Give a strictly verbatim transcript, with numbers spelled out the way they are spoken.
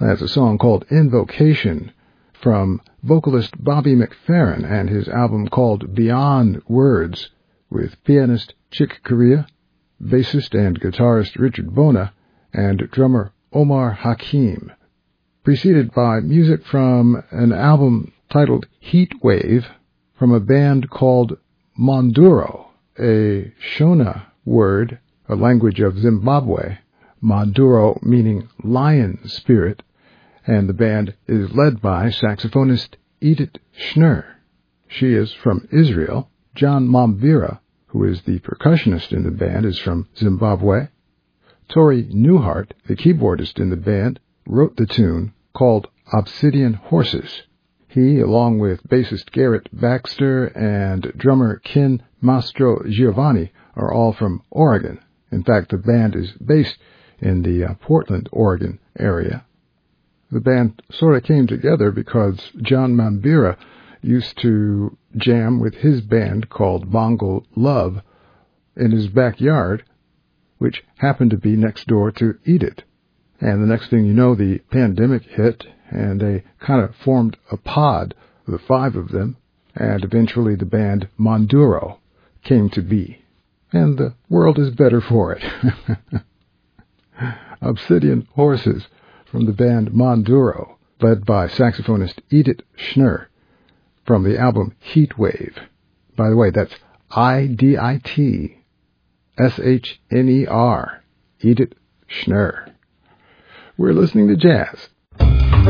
That's a song called Invocation from vocalist Bobby McFerrin and his album called Beyond Words with pianist Chick Corea, bassist and guitarist Richard Bona, and drummer Omar Hakim. Preceded by music from an album titled Heat Wave from a band called Monduro, a Shona word, a language of Zimbabwe, Monduro meaning lion spirit, and the band is led by saxophonist Edith Schnurr. She is from Israel. John Mambira, who is the percussionist in the band, is from Zimbabwe. Tori Newhart, the keyboardist in the band, wrote the tune called Obsidian Horses. He, along with bassist Garrett Baxter and drummer Ken Mastro Giovanni, are all from Oregon. In fact, the band is based in the uh, Portland, Oregon area. The band sort of came together because John Mambira used to jam with his band called Bongo Love in his backyard, which happened to be next door to Edith. And the next thing you know, the pandemic hit, and they kind of formed a pod, the five of them, and eventually the band Monduro came to be. And the world is better for it. Obsidian Horses from the band Monduro, led by saxophonist Edith Schnurr, from the album Heat Wave. By the way, that's I D I T S H N E R, Edith Schnurr. We're listening to jazz.